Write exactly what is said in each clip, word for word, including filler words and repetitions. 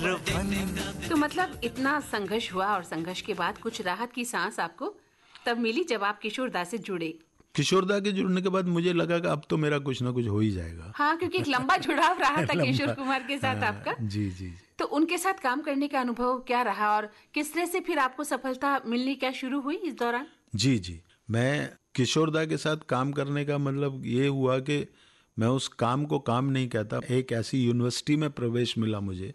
तो मतलब इतना संघर्ष हुआ और संघर्ष के बाद कुछ राहत की सांस आपको तब मिली जब आप किशोर दा से जुड़े। किशोर दा के जुड़ने के बाद मुझे लगा कि अब तो मेरा कुछ ना कुछ हो ही जाएगा। हाँ, क्योंकि एक लंबा जुड़ाव रहा था किशोर कुमार के साथ हाँ, आपका। जी जी जी। तो उनके साथ काम करने का अनुभव क्या रहा और किस तरह से फिर आपको सफलता मिलनी क्या शुरू हुई इस दौरान? जी जी मैं किशोर दा के साथ काम करने का मतलब ये हुआ कि मैं उस काम को काम नहीं कहता, एक ऐसी यूनिवर्सिटी में प्रवेश मिला मुझे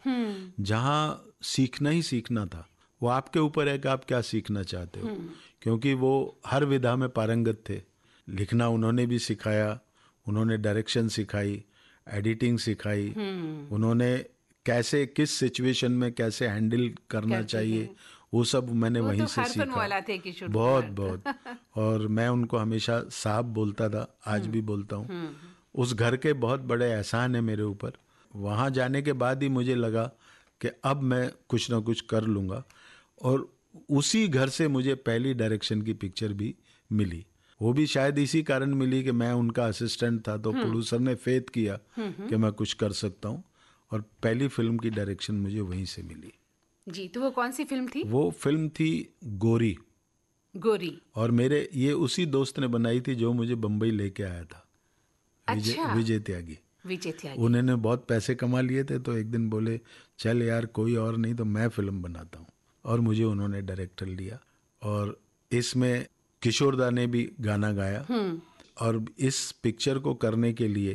जहाँ सीखना ही सीखना था। वो आपके ऊपर है कि आप क्या सीखना चाहते हो, क्योंकि वो हर विधा में पारंगत थे। लिखना उन्होंने भी सिखाया, उन्होंने डायरेक्शन सिखाई, एडिटिंग सिखाई, उन्होंने कैसे किस सिचुएशन में कैसे हैंडल करना चाहिए वो सब मैंने वो वहीं तो से सीखा। वाला थे किशोर बहुत बहुत और मैं उनको हमेशा साहब बोलता था, आज भी बोलता हूँ। उस घर के बहुत बड़े एहसान है मेरे ऊपर। वहाँ जाने के बाद ही मुझे लगा कि अब मैं कुछ ना कुछ कर लूँगा, और उसी घर से मुझे पहली डायरेक्शन की पिक्चर भी मिली। वो भी शायद इसी कारण मिली कि मैं उनका असिस्टेंट था, तो प्रोड्यूसर ने फेथ किया कि मैं कुछ कर सकता हूँ, और पहली फिल्म की डायरेक्शन मुझे वहीं से मिली। जी, तो वो कौन सी फिल्म थी? वो फिल्म थी गोरी। गोरी। और मेरे ये उसी दोस्त ने बनाई थी जो मुझे बम्बई लेके आया था। अच्छा। विजय त्यागी। विजय त्यागी। उन्होंने बहुत पैसे कमा लिए थे, तो एक दिन बोले चल यार कोई और नहीं तो मैं फिल्म बनाता हूँ, और मुझे उन्होंने डायरेक्टर लिया। और इसमें किशोर दा ने भी गाना गाया। और इस पिक्चर को करने के लिए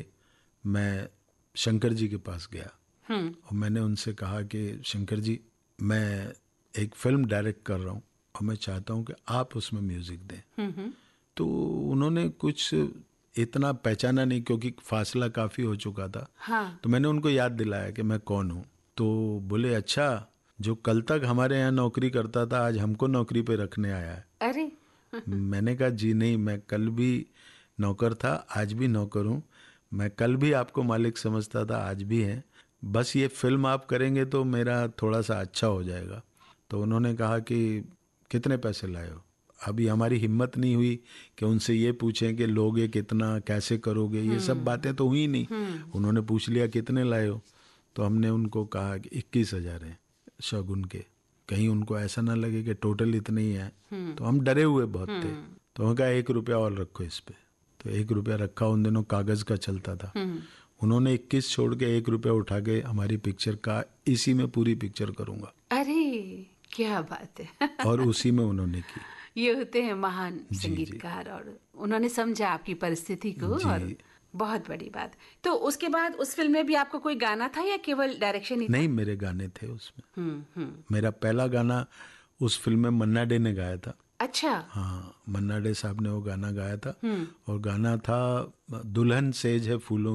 मैं शंकर जी के पास गया और मैंने उनसे कहा कि शंकर जी, मैं एक फिल्म डायरेक्ट कर रहा हूँ और मैं चाहता हूँ कि आप उसमें म्यूजिक दें। तो उन्होंने कुछ इतना पहचाना नहीं, क्योंकि फासला काफ़ी हो चुका था। हाँ। तो मैंने उनको याद दिलाया कि मैं कौन हूँ। तो बोले अच्छा, जो कल तक हमारे यहाँ नौकरी करता था आज हमको नौकरी पे रखने आया है। अरे मैंने कहा जी नहीं, मैं कल भी नौकर था, आज भी नौकर हूँ। मैं कल भी आपको मालिक समझता था, आज भी है। बस ये फिल्म आप करेंगे तो मेरा थोड़ा सा अच्छा हो जाएगा। तो उन्होंने कहा कि कितने पैसे लाए हो? अभी हमारी हिम्मत नहीं हुई कि उनसे ये पूछें कि लोगे कितना, कैसे करोगे, ये सब बातें तो हुई नहीं। उन्होंने पूछ लिया कितने लाए हो, तो हमने उनको कहा कि इक्कीस हजार है शगुन के, कहीं उनको ऐसा ना लगे कि टोटल इतने ही है। तो हम डरे हुए बहुत थे, तो उन्होंने कहा एक रुपया और रखो इस पे। तो एक रुपया रखा, उन दिनों कागज का चलता था। उन्होंने इक्कीस छोड़ के एक रुपया उठा के हमारी पिक्चर का, इसी में पूरी पिक्चर करूंगा। अरे क्या बात है। और उसी में उन्होंने की। ये होते हैं महान संगीतकार, और उन्होंने समझा आपकी परिस्थिति को, और बहुत बड़ी बात। तो उसके बाद उस फिल्म में भी आपको कोई गाना था या केवल डायरेक्शन ही था? नहीं, मेरे गाने थे उसमें। हुँ, हुँ। मेरा पहला गाना उस फिल्म में मन्ना डे ने गाया था। अच्छा। हाँ, मन्ना डे साहब ने वो गाना गाया था, और गाना था दुल्हन सेज है फूलों